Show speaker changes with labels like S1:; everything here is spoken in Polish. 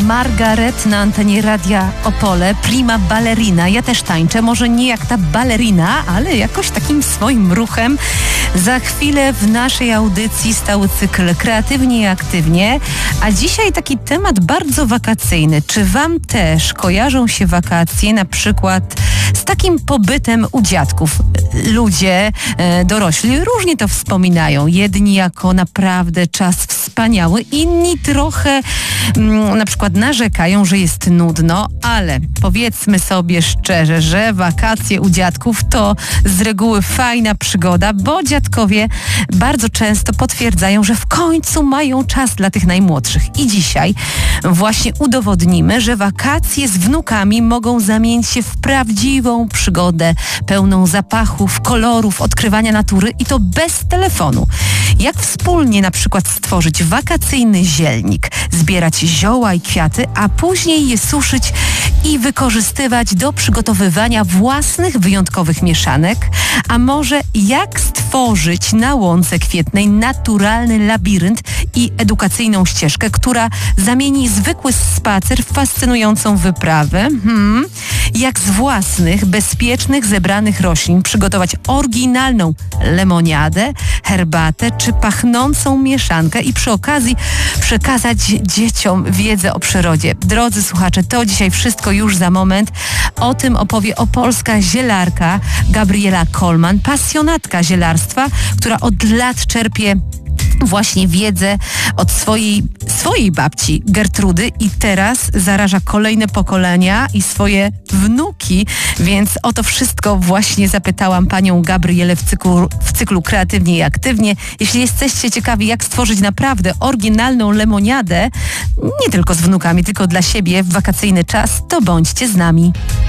S1: Margaret na antenie Radia Opole, prima ballerina. Ja też tańczę, może nie jak ta balerina, ale jakoś takim swoim ruchem. Za chwilę w naszej audycji stały cykl Kreatywnie i Aktywnie, a dzisiaj taki temat bardzo wakacyjny. Czy wam też kojarzą się wakacje na przykład z takim pobytem u dziadków? Ludzie dorośli różnie to wspominają. Jedni jako naprawdę czas wspaniały, inni trochę na przykład narzekają, że jest nudno, ale powiedzmy sobie szczerze, że wakacje u dziadków to z reguły fajna przygoda, bo dziadkowie bardzo często potwierdzają, że w końcu mają czas dla tych najmłodszych. I dzisiaj właśnie udowodnimy, że wakacje z wnukami mogą zamienić się w prawdziwą przygodę, pełną zapachów, kolorów, odkrywania natury i to bez telefonu. Jak wspólnie na przykład stworzyć wakacyjny zielnik, zbierać zioła i kwiaty, a później je suszyć i wykorzystywać do przygotowywania własnych wyjątkowych mieszanek, a może jak stworzyć na łące kwietnej naturalny labirynt i edukacyjną ścieżkę, która zamieni zwykły spacer w fascynującą wyprawę. Jak z własnych, bezpiecznych, zebranych roślin przygotować oryginalną lemoniadę, herbatę czy pachnącą mieszankę i przy okazji przekazać dzieciom wiedzę o przyrodzie. Drodzy słuchacze, to dzisiaj wszystko już za moment. O tym opowie opolska zielarka Gabriela Kolman, pasjonatka zielarstwa, która od lat czerpie właśnie wiedzę od swojej babci Gertrudy i teraz zaraża kolejne pokolenia i swoje wnuki, więc o to wszystko właśnie zapytałam panią Gabrielę w cyklu Kreatywnie i Aktywnie. Jeśli jesteście ciekawi, jak stworzyć naprawdę oryginalną lemoniadę, nie tylko z wnukami, tylko dla siebie w wakacyjny czas, to bądźcie z nami.